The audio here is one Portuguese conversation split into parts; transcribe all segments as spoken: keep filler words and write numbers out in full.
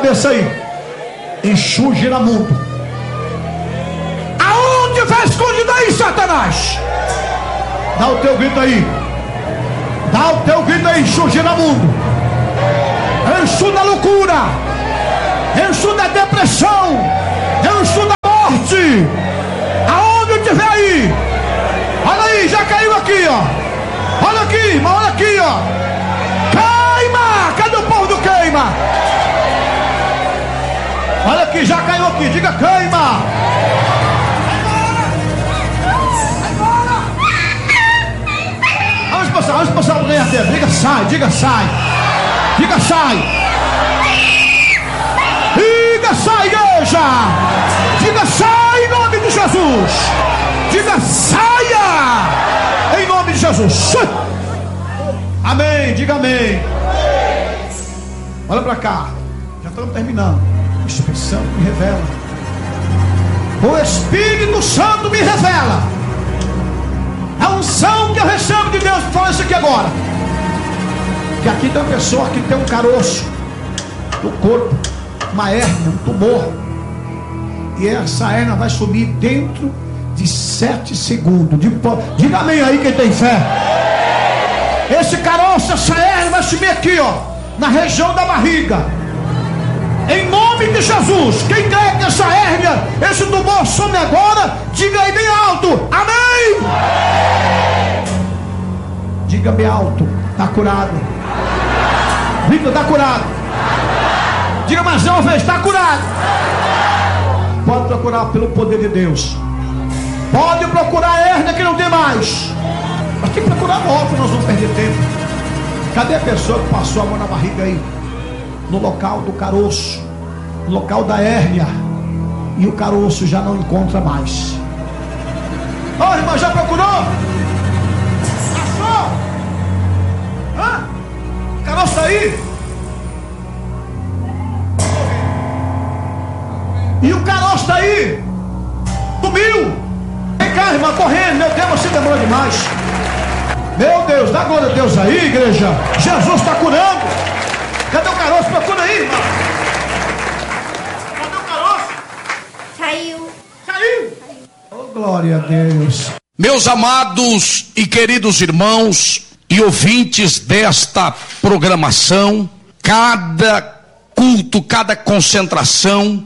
cabeça aí. Enxuge na mundo. Aonde vai escondido aí, Satanás? Dá o teu grito aí. Dá o teu grito aí, enxuge na mundo. Enxuga a loucura. Enxuga a depressão. Enxuga a morte. Aonde eu tiver aí. Olha aí, já caiu aqui, ó. Olha aqui, irmão, olha aqui, ó. Queima! Cadê o povo do queima? Olha aqui, já caiu aqui, diga queima! Vai embora! Vamos passar, vamos passar o ganhar dele. Diga sai, diga sai. Diga sai. Diga sai, igreja. Diga sai em nome de Jesus. Diga saia em nome de Jesus. Amém, diga amém. Olha pra cá, já estamos terminando. O Espírito Santo me revela. O Espírito Santo me revela. A unção que eu recebo de Deus. Fala isso aqui agora. Que aqui tem uma pessoa que tem um caroço no corpo, uma hérnia, um tumor. E essa hérnia vai sumir dentro de sete segundos. Diga amém aí quem tem fé. Esse caroço, essa hérnia vai sumir aqui, ó, na região da barriga. Em nome de Jesus. Quem crê que essa hérnia, esse tumor some agora, diga aí bem alto. Amém. Diga bem alto. Está curado. Diga, está curado. Diga mais uma vez, está curado. Pode procurar pelo poder de Deus. Pode procurar a hérnia que não tem mais. Mas tem que procurar logo, nós vamos perder tempo. Cadê a pessoa que passou a mão na barriga aí? No local do caroço, no local da hérnia, e o caroço já não encontra mais. Ô oh, irmão, já procurou? Achou? Hã? O caroço tá aí? E o caroço tá aí? Sumiu? Vem cá, irmã, correndo. Meu Deus, você demorou demais. Meu Deus, dá glória a Deus aí, igreja. Jesus está curando. Cadê o caroço? Procura aí, irmão. Cadê o caroço? Caiu. Caiu? Oh, glória a Deus. Meus amados e queridos irmãos e ouvintes desta programação, cada culto, cada concentração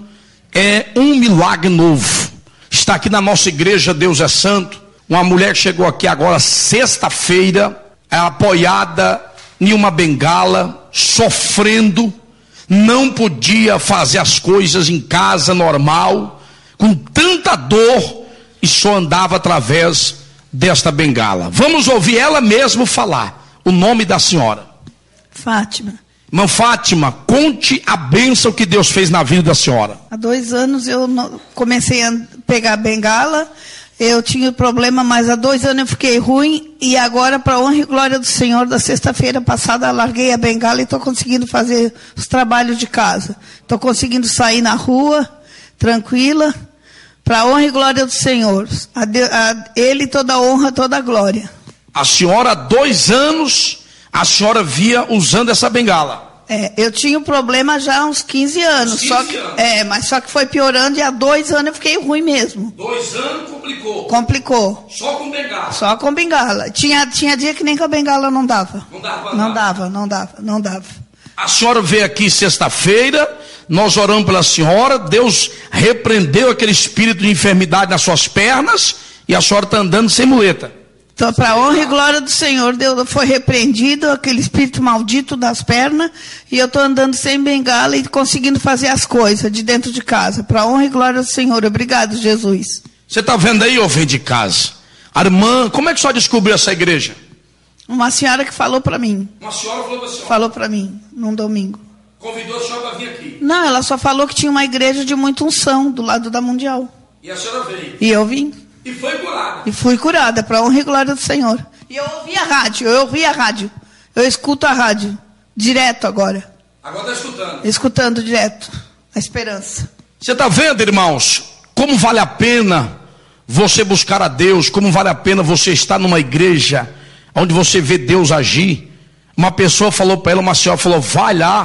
é um milagre novo. Está aqui na nossa igreja Deus é Santo. Uma mulher chegou aqui agora sexta-feira, é apoiada em uma bengala, sofrendo, não podia fazer as coisas em casa normal, com tanta dor, e só andava através desta bengala. Vamos ouvir ela mesma falar o nome da senhora. Fátima. Irmã Fátima, conte a bênção que Deus fez na vida da senhora. Há dois anos eu comecei a pegar a bengala. Eu tinha problema, mas há dois anos eu fiquei ruim. E agora, para a honra e glória do Senhor, da sexta-feira passada, larguei a bengala e estou conseguindo fazer os trabalhos de casa. Estou conseguindo sair na rua, tranquila, para a honra e glória do Senhor. A, de, a Ele toda a honra, toda a glória. A senhora, há dois anos, a senhora via usando essa bengala. É, eu tinha um problema já há uns quinze anos. quinze só que, anos. É, mas só que foi piorando e há dois anos eu fiquei ruim mesmo. Dois anos complicou. Complicou. Só com bengala. Só com bengala. Tinha, tinha dia que nem com a bengala não dava. Não dava. Não dava, não dava, não dava. A senhora veio aqui sexta-feira, nós oramos pela senhora, Deus repreendeu aquele espírito de enfermidade nas suas pernas e a senhora está andando sem muleta. Então, para a honra e glória do Senhor, Deus foi repreendido, aquele espírito maldito das pernas, e eu estou andando sem bengala e conseguindo fazer as coisas de dentro de casa. Para a honra e glória do Senhor. Obrigado, Jesus. Você está vendo aí, ouvinte de casa? A irmã, como é que a senhora descobriu essa igreja? Uma senhora que falou para mim. Uma senhora falou para a senhora? Falou para mim, num domingo. Convidou a senhora para vir aqui? Não, ela só falou que tinha uma igreja de muita unção do lado da Mundial. E a senhora veio? E eu vim. E foi curada? E fui curada, para a honra e glória do Senhor. E eu ouvi a rádio, eu ouvi a rádio. Eu escuto a rádio, direto agora. Agora está escutando? Escutando direto, a esperança. Você está vendo, irmãos, como vale a pena você buscar a Deus, como vale a pena você estar numa igreja onde você vê Deus agir. Uma pessoa falou para ela, uma senhora falou, vai lá,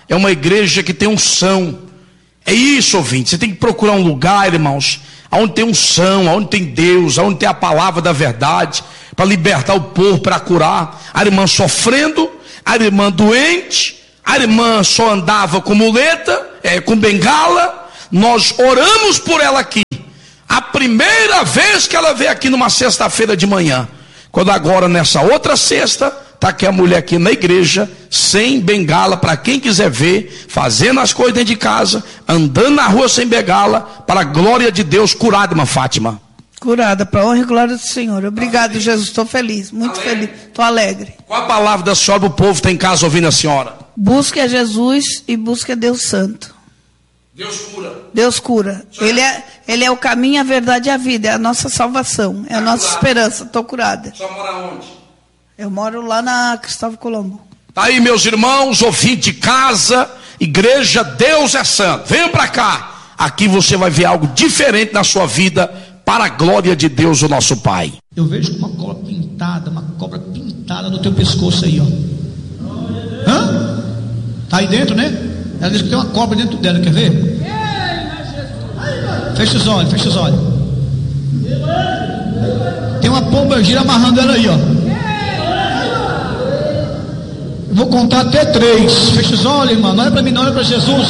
é uma igreja que tem unção. É isso, ouvinte. Você tem que procurar um lugar, irmãos, onde tem unção, onde tem Deus, onde tem a palavra da verdade, para libertar o povo, para curar. A irmã sofrendo, a irmã doente, a irmã só andava com muleta, é, com bengala. Nós oramos por ela aqui. A primeira vez que ela veio aqui numa sexta-feira de manhã. Quando agora nessa outra sexta, está aqui a mulher aqui na igreja, sem bengala, para quem quiser ver, fazendo as coisas dentro de casa, andando na rua sem bengala, para a glória de Deus, curada, irmã Fátima. Curada, para a honra e glória do Senhor. Obrigado, Amém. Jesus, estou feliz, muito alegre. feliz, estou alegre. Qual a palavra da senhora para o povo que está em casa ouvindo a senhora? Busque a Jesus e busque a Deus Santo. Deus cura. Deus cura. Ele é, ele é o caminho, a verdade e a vida. É a nossa salvação. É a nossa esperança. Estou curada. Só mora onde? Eu moro lá na Cristóvão Colombo. Tá aí, meus irmãos, ouvintes de casa, igreja, Deus é santo. Venha para cá. Aqui você vai ver algo diferente na sua vida, para a glória de Deus, o nosso Pai. Eu vejo uma cobra pintada, uma cobra pintada no teu pescoço aí, ó. Hã? Tá aí dentro, né? Ela diz que tem uma cobra dentro dela, quer ver? Fecha os olhos, fecha os olhos. Tem uma pomba gira amarrando ela aí, ó. Eu vou contar até três. Fecha os olhos, irmão. Não olha para mim, não olha para Jesus.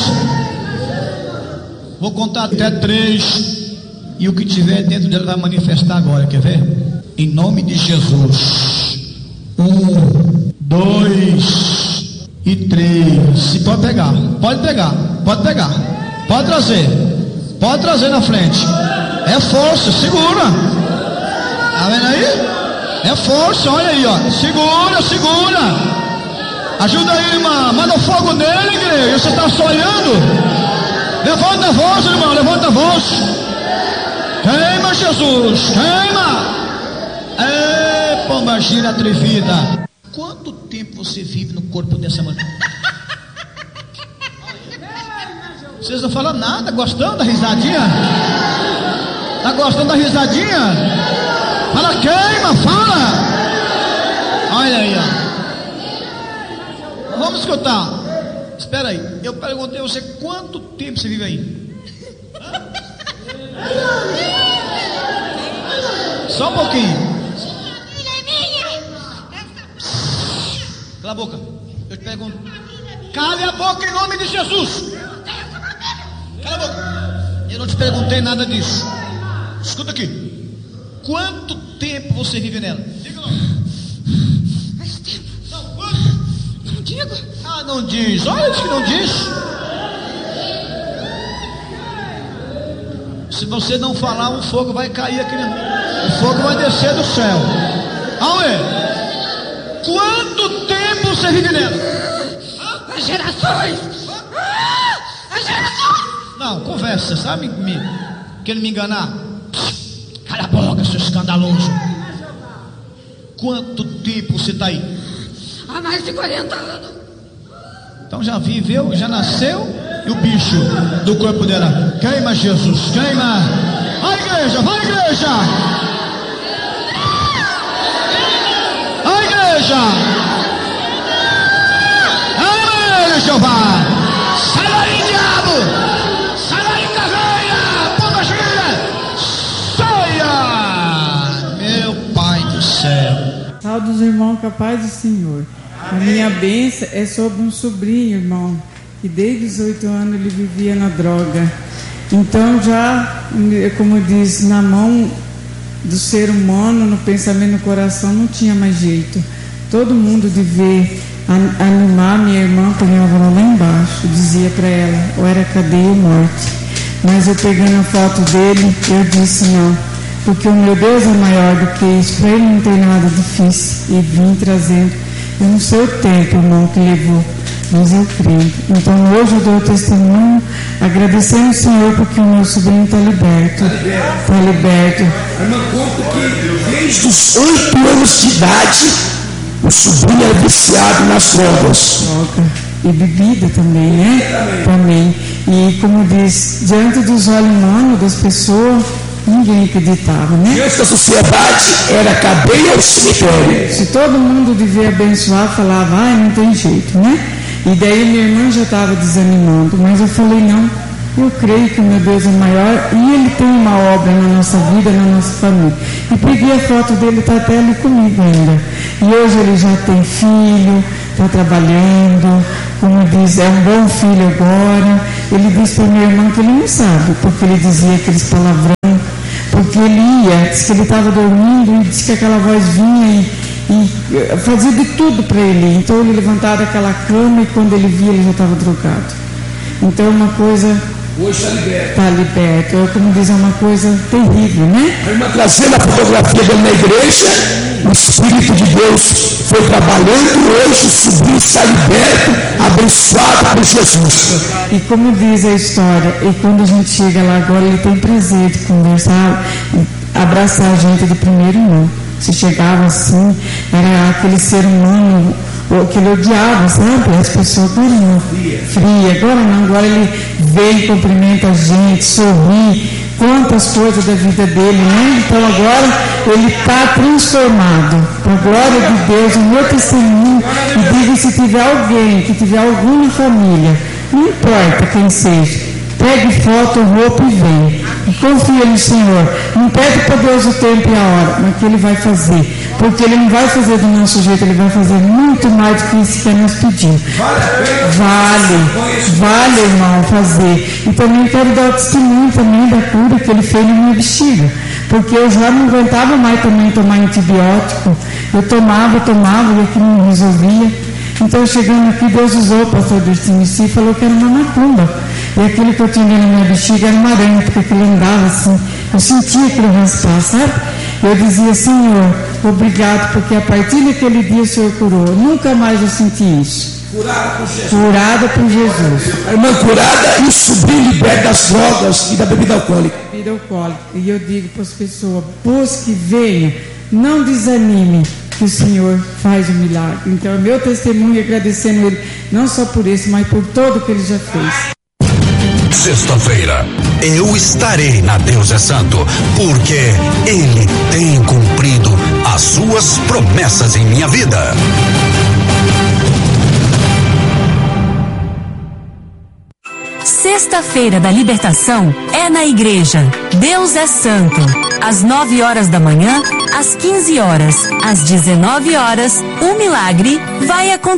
Vou contar até três. E o que tiver dentro dela vai manifestar agora, quer ver? Em nome de Jesus. Um, dois e três. E pode pegar, pode pegar, pode pegar, pode trazer, pode trazer na frente. É força, segura. Tá vendo aí? É força, olha aí, ó. Segura, segura. Ajuda aí, irmã. Manda fogo nele, igreja. Você está só olhando? Levanta a voz, irmão, levanta a voz. Queima, Jesus, queima. É, pomba gira atrevida. Quanto tempo você vive no corpo dessa mulher? Vocês não falam nada, gostando da risadinha? Tá gostando da risadinha? Fala, queima, fala. Olha aí, ó. Vamos escutar. Espera aí, eu perguntei a você quanto tempo você vive aí? Só um pouquinho. Cala a boca. Eu te pergunto. Cale a boca em nome de Jesus. Cala a boca. Eu não te perguntei nada disso. Escuta aqui. Quanto tempo você vive nela? Diga não. Faz tempo. Não, quanto? Não digo. Ah, não diz. Olha, diz que não diz. Se você não falar, o fogo vai cair aqui. O fogo vai descer do céu. Aonde? Quanto tempo você vive nela? As gerações. As gerações. Não, conversa, sabe? Me, querendo me enganar? Cala a boca, seu escandaloso. Quanto tempo você está aí? Há mais de quarenta anos. Então já viveu, já nasceu. E o bicho do corpo dela? Queima, Jesus, queima. Vai, igreja, vai, igreja. Amém, Jeová. Sai daí, diabo. Sai daí, caveira. Pomba gira. Saia. Meu Pai do céu. Salve os irmãos, com a paz do Senhor. A minha bênção é sobre um sobrinho, irmão, que desde os oito anos ele vivia na droga. Então já, como diz, na mão do ser humano, no pensamento, no coração, não tinha mais jeito. Todo mundo devia animar minha irmã, punhava ela lá embaixo, dizia para ela, ou era cadeia ou morte. Mas eu pegando a foto dele, eu disse não, porque o meu Deus é maior do que isso, para ele não tem nada difícil, e vim trazendo. Eu não sei o tempo, irmão, que levou, mas eu creio. Então hoje eu dou o testemunho, agradecendo ao Senhor porque o meu sobrinho está liberto. Está liberto. É uma conta que desde os oito anos de idade o sobrinho é viciado nas drogas. Droga. E bebida também, né? Também. E como diz, diante dos olhos humanos das pessoas, ninguém acreditava, né? Diante da sociedade era cadeia ou cemitério. Se todo mundo devia abençoar, falava, ai, não tem jeito, né? E daí minha irmã já estava desanimando, mas eu falei, não, eu creio que o meu Deus é maior e Ele tem uma obra na nossa vida, na nossa família. E peguei a foto dele, está até ali comigo ainda. E hoje ele já tem filho, está trabalhando, como diz, é um bom filho agora. Ele disse para minha irmã que ele não sabe, porque ele dizia aqueles palavrão, porque ele ia, disse que ele estava dormindo e disse que aquela voz vinha e, e fazia de tudo para ele. Então ele levantava daquela cama e quando ele via ele já estava drogado. Então uma coisa... Hoje está liberto. Está liberto. É, como diz, é uma coisa terrível, né? A irmã trazendo a fotografia dele na igreja, o Espírito de Deus foi trabalhando e hoje o sobrinho está liberto, abençoado por Jesus. E como diz a história, e quando a gente chega lá agora, ele tem prazer de conversar, abraçar a gente de primeiro não. Se chegava assim, era aquele ser humano que ele odiava, sabe? As pessoas, agora não, fria, agora não, agora ele vem, cumprimenta a gente, sorri, conta as coisas da vida dele, né? Então agora ele está transformado, para a glória de Deus, o meu testemunho, e diga se tiver alguém, que tiver alguma família, não importa quem seja, pegue foto, roupa e vem. E confia no Senhor. Não pede para Deus o tempo e a hora, mas que Ele vai fazer. Porque Ele não vai fazer do nosso jeito, Ele vai fazer muito mais do que isso que nos pedir. Vale, vale, irmão, fazer. E também quero dar o testemunho também da cura que Ele fez na minha bexiga. Porque eu já não aguentava mais também tomar antibiótico. Eu tomava, tomava e aquilo não resolvia. Então, chegando aqui, Deus usou o pastor Destino e falou que era uma macumba. E aquilo que eu tinha na minha bexiga era uma aranha, porque aquilo andava assim. Eu sentia aquilo raspar, sabe? Eu dizia, Senhor, obrigado, porque a partir daquele dia o Senhor curou. Nunca mais eu senti isso. Curada por Jesus. Curada por Jesus. A irmã curada e o sobrinho liberto das drogas e da bebida alcoólica. Bebida alcoólica. E eu digo para as pessoas, pois que venha, não desanime, que o Senhor faz o milagre. Então, é meu testemunho agradecendo Ele, não só por isso, mas por tudo que Ele já fez. Sexta-feira, eu estarei na Deus é Santo, porque Ele tem cumprido as suas promessas em minha vida. Sexta-feira da Libertação é na igreja Deus é Santo. Às nove horas da manhã, às quinze horas, às dezenove horas, o milagre vai acontecer.